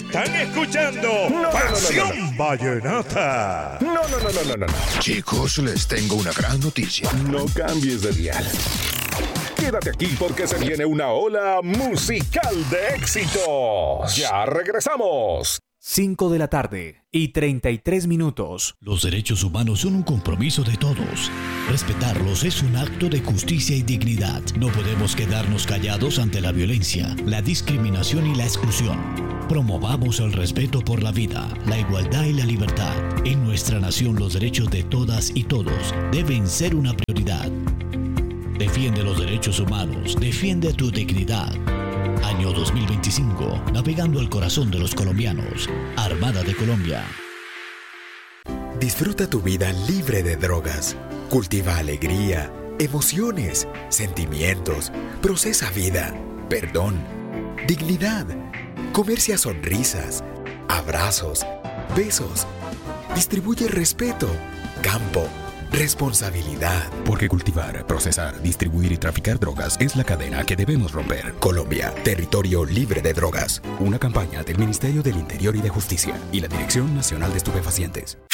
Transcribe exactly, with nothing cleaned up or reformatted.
Están escuchando no, no, Pasión no, no, no. Vallenata. No, no, no, no, no, no. Chicos, les tengo una gran noticia. No cambies de dial. Quédate aquí porque se viene una ola musical de éxitos. Ya regresamos. cinco de la tarde y treinta y tres minutos. Los derechos humanos son un compromiso de todos. Respetarlos es un acto de justicia y dignidad. No podemos quedarnos callados ante la violencia, la discriminación y la exclusión. Promovamos el respeto por la vida, la igualdad y la libertad. En nuestra nación los derechos de todas y todos deben ser una prioridad. Defiende los derechos humanos, defiende tu dignidad. Año dos mil veinticinco, navegando al corazón de los colombianos. Armada de Colombia. Disfruta tu vida libre de drogas. Cultiva alegría, emociones, sentimientos. Procesa vida, perdón, dignidad. Comercia sonrisas, abrazos, besos. Distribuye respeto, campo, responsabilidad. Porque cultivar, procesar, distribuir y traficar drogas es la cadena que debemos romper. Colombia, territorio libre de drogas. Una campaña del Ministerio del Interior y de Justicia y la Dirección Nacional de Estupefacientes.